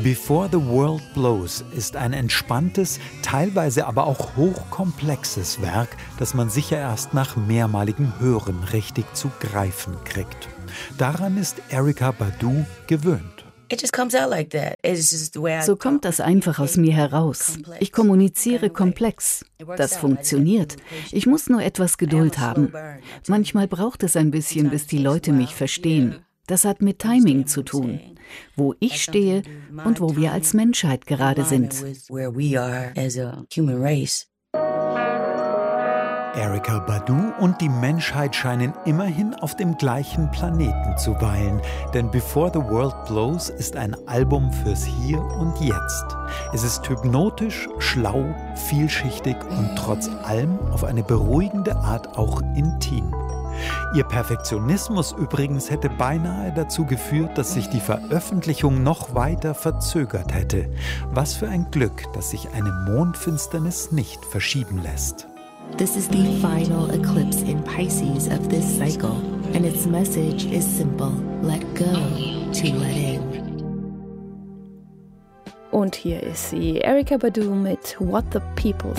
Before the World Blows ist ein entspanntes, teilweise aber auch hochkomplexes Werk, das man sicher erst nach mehrmaligem Hören richtig zu greifen kriegt. Daran ist Erykah Badu gewöhnt. So kommt das einfach aus mir heraus. Ich kommuniziere komplex. Das funktioniert. Ich muss nur etwas Geduld haben. Manchmal braucht es ein bisschen, bis die Leute mich verstehen. Das hat mit Timing zu tun, wo ich stehe und wo wir als Menschheit gerade sind. Erykah Badu und die Menschheit scheinen immerhin auf dem gleichen Planeten zu weilen, denn Before the World Blows ist ein Album fürs Hier und Jetzt. Es ist hypnotisch, schlau, vielschichtig und trotz allem auf eine beruhigende Art auch intim. Ihr Perfektionismus übrigens hätte beinahe dazu geführt, dass sich die Veröffentlichung noch weiter verzögert hätte. Was für ein Glück, dass sich eine Mondfinsternis nicht verschieben lässt. This is the final eclipse in Pisces of this cycle, and its message is simple: let go to let in. Und hier ist sie, Erykah Badu mit What the People